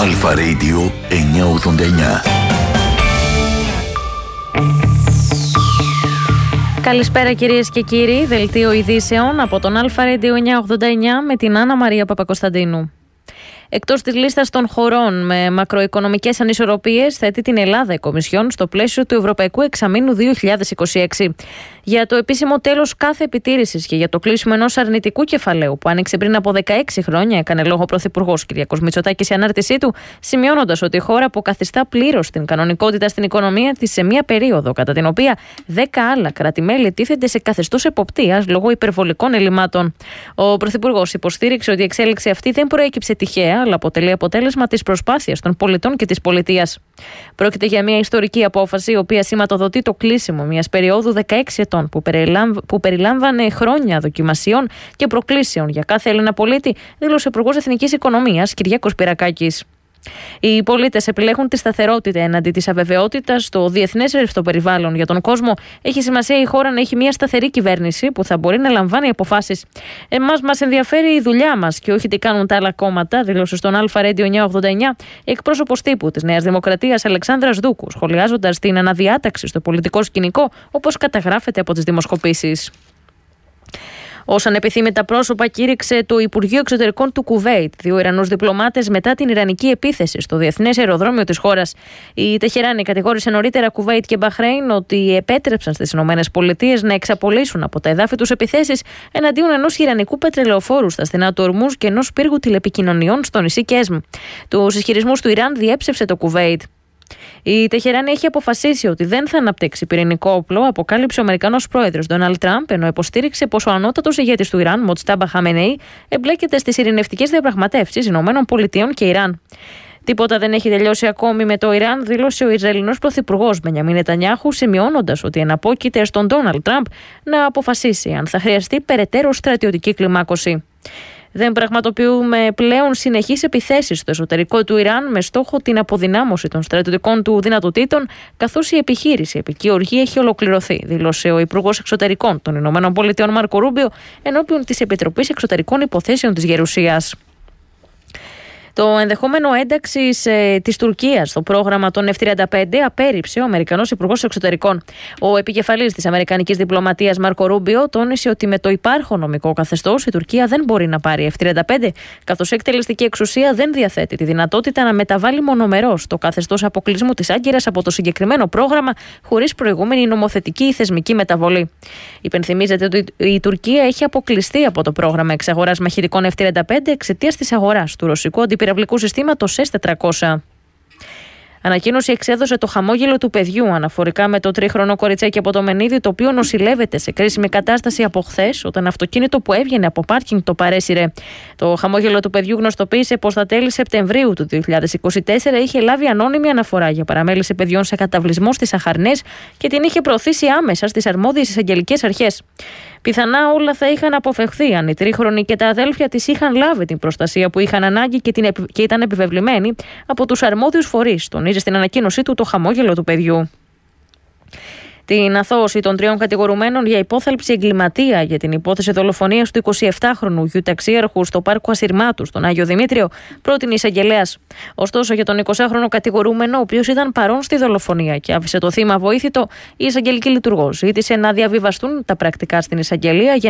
Αλφα Radio 989. Καλησπέρα κυρίες και κύριοι, δελτίο ειδήσεων από τον Αλφα Radio 989 με την Άννα Μαρία Παπακοσταντίνου. Εκτός της λίστας των χωρών με μακροοικονομικές ανισορροπίες, θέτει την Ελλάδα η Κομισιόν στο πλαίσιο του Ευρωπαϊκού Εξαμήνου 2026. Για το επίσημο τέλος κάθε επιτήρησης και για το κλείσιμο ενός αρνητικού κεφαλαίου που άνοιξε πριν από 16 χρόνια, έκανε λόγο ο Πρωθυπουργός Κυριάκος Μητσοτάκης σε ανάρτησή του, σημειώνοντας ότι η χώρα αποκαθιστά πλήρως την κανονικότητα στην οικονομία της σε μία περίοδο κατά την οποία 10 άλλα κράτη-μέλη τίθενται σε καθεστώς εποπτείας λόγω υπερβολικών ελλημάτων. Ο Πρωθυπουργός υποστήριξε ότι η εξέλιξη αυτή δεν προέκυψε τυχαία, αλλά αποτελεί αποτέλεσμα της προσπάθειας των πολιτών και της πολιτείας. Πρόκειται για μια ιστορική απόφαση, η οποία σηματοδοτεί το κλείσιμο μιας περίοδου 16 ετών που περιλάμβανε χρόνια δοκιμασιών και προκλήσεων για κάθε Έλληνα πολίτη, δήλωσε ο Υπουργός Εθνικής Οικονομίας Κυριάκος Πυρακάκης. Οι πολίτες επιλέγουν τη σταθερότητα εναντί της αβεβαιότητας στο διεθνές ρευστό περιβάλλον. Για τον κόσμο έχει σημασία η χώρα να έχει μια σταθερή κυβέρνηση που θα μπορεί να λαμβάνει αποφάσεις. Εμάς μας ενδιαφέρει η δουλειά μας και όχι τι κάνουν τα άλλα κόμματα, δήλωσε στον Αλφα Radio 989 εκπρόσωπος τύπου της Νέας Δημοκρατίας Αλεξάνδρας Δούκου, σχολιάζοντας την αναδιάταξη στο πολιτικό σκηνικό όπως καταγράφεται από τις δημοσκοπήσεις. Ως ανεπιθύμητα πρόσωπα κήρυξε το Υπουργείο Εξωτερικών του Κουβέιτ 2 Ιρανούς διπλωμάτες μετά την ιρανική επίθεση στο διεθνές αεροδρόμιο της χώρας. Η Τεχεράνη κατηγόρησε νωρίτερα Κουβέιτ και Μπαχρέιν ότι επέτρεψαν στις ΗΠΑ να εξαπολύσουν από τα εδάφη τους επιθέσεις εναντίον ενός ιρανικού πετρελαιοφόρου στα στενά του Ορμούζ και ενός πύργου τηλεπικοινωνιών στο νησί Κέσμ. Τους ισχυρισμούς του Ιράν διέψευσε το Κουβέιτ. Η Τεχεράνη έχει αποφασίσει ότι δεν θα αναπτύξει πυρηνικό όπλο, αποκάλυψε ο Αμερικανός πρόεδρος Ντόναλντ Τραμπ, ενώ υποστήριξε πως ο ανώτατος ηγέτης του Ιράν, Μοτζτάμπα Χαμενεή, εμπλέκεται στις ειρηνευτικές διαπραγματεύσεις ΗΠΑ και Ιράν. Τίποτα δεν έχει τελειώσει ακόμη με το Ιράν, δήλωσε ο Ισραηλινός πρωθυπουργός Μπενιαμίν Νετανιάχου, σημειώνοντας ότι εναπόκειται στον Ντόναλντ Τραμπ να αποφασίσει αν θα χρειαστεί περαιτέρω στρατιωτική κλιμάκωση. Δεν πραγματοποιούμε πλέον συνεχείς επιθέσεις στο εσωτερικό του Ιράν με στόχο την αποδυνάμωση των στρατιωτικών του δυνατοτήτων, καθώς η επιχείρηση επική οργή έχει ολοκληρωθεί, δήλωσε ο Υπουργός Εξωτερικών των ΗΠΑ Μάρκο Ρούμπιο ενώπιον της Επιτροπής Εξωτερικών Υποθέσεων της Γερουσίας. Το ενδεχόμενο ένταξης της Τουρκίας στο πρόγραμμα των F-35 απέρριψε ο Αμερικανός Υπουργός Εξωτερικών. Ο επικεφαλής της Αμερικανικής διπλωματίας Μάρκο Ρούμπιο τόνισε ότι με το υπάρχον νομικό καθεστώς η Τουρκία δεν μπορεί να πάρει F-35, καθώς η εκτελεστική εξουσία δεν διαθέτει τη δυνατότητα να μεταβάλει μονομερώς το καθεστώς αποκλεισμού της Άγκυρας από το συγκεκριμένο πρόγραμμα χωρίς προηγούμενη νομοθετική ή θεσμική μεταβολή. Υπενθυμίζεται ότι η Τουρκία έχει αποκλειστεί από το πρόγραμμα εξαγοράς μαχητικών F-35 εξαιτίας της αγοράς του ρωσικού αντιπυραυλικού συστήματος S-400. Ανακοίνωση εξέδωσε το χαμόγελο του παιδιού αναφορικά με το 3χρονο κοριτσάκι από το Μενίδη, το οποίο νοσηλεύεται σε κρίσιμη κατάσταση από χθες, όταν αυτοκίνητο που έβγαινε από πάρκινγκ το παρέσυρε. Το χαμόγελο του παιδιού γνωστοποίησε πως στα τέλη Σεπτεμβρίου του 2024 είχε λάβει ανώνυμη αναφορά για παραμέληση παιδιών σε καταβλισμό στις Αχαρνές και την είχε προωθήσει άμεσα στις αρμόδιες εισαγγελικές αρχές. Πιθανά όλα θα είχαν αποφευχθεί αν η τρίχρονη και τα αδέλφια της είχαν λάβει την προστασία που είχαν ανάγκη και ήταν επιβεβλημένοι από τους αρμόδιους φορείς, τονίζει στην ανακοίνωσή του το χαμόγελο του παιδιού. Την αθώωση των 3 κατηγορουμένων για υπόθαλψη εγκληματία για την υπόθεση δολοφονίας του 27χρονου γιου ταξίαρχου στο πάρκο Ασυρμάτου στον Άγιο Δημήτριο πρότεινε η εισαγγελέας. Ωστόσο, για τον 20χρονο κατηγορούμενο, ο οποίος ήταν παρόν στη δολοφονία και άφησε το θύμα βοήθητο, η εισαγγελική λειτουργός ζήτησε να διαβιβαστούν τα πρακτικά στην εισαγγελία για